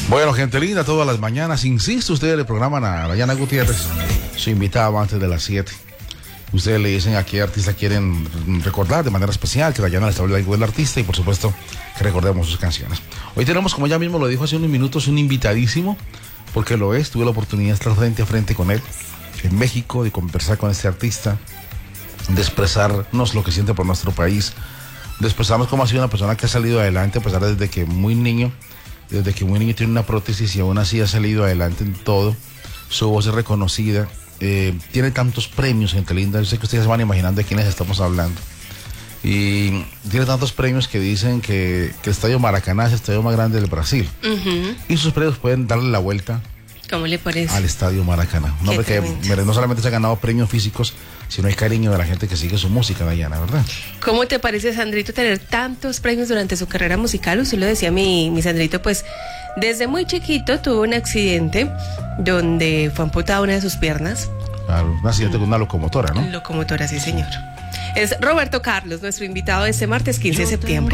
Bueno, gente linda, todas las mañanas, insisto, ustedes le programan a Dayana Gutiérrez, su invitada antes de las 7. Ustedes le dicen a qué artista quieren recordar de manera especial, que Dayana les hable algo del artista y por supuesto que recordemos sus canciones. Hoy tenemos, como ella mismo lo dijo hace unos minutos, un invitadísimo, porque lo es. Tuve la oportunidad de estar frente a frente con él en México, de conversar con este artista, de expresarnos lo que siente por nuestro país, de expresarnos cómo ha sido una persona que ha salido adelante a pesar de desde que muy niño tiene una prótesis y aún así ha salido adelante en todo. Su voz es reconocida, tiene tantos premios, gente linda. Yo sé que ustedes se van imaginando de quiénes estamos hablando. Y tiene tantos premios que dicen que el Estadio Maracaná es el estadio más grande del Brasil. Y sus premios pueden darle la vuelta. ¿Cómo le parece? Al Estadio Maracaná. Un hombre que no solamente se ha ganado premios físicos, sino el cariño de la gente que sigue su música, Dayana, ¿verdad? ¿Cómo te parece, Sandrito, tener tantos premios durante su carrera musical? Usted lo decía, mi Sandrito, pues desde muy chiquito tuvo un accidente donde fue amputada una de sus piernas. Claro, un accidente con una locomotora, ¿no? Locomotora, sí, señor. Es Roberto Carlos, nuestro invitado de este martes 15 de septiembre.